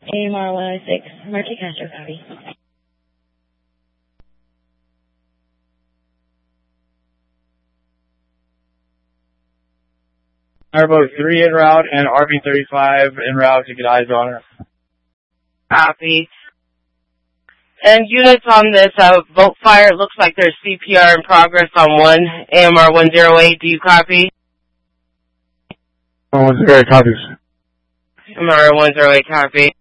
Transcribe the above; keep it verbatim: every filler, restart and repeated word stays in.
A M R one oh six, Marty Castro, copy. Airboat three en route and R B thirty-five en route to get eyes on her. Copy. And units on this uh, boat fire, it looks like there's C P R in progress on one, A M R one oh eight, do you copy? one oh eight copies. A M R one oh eight, copy.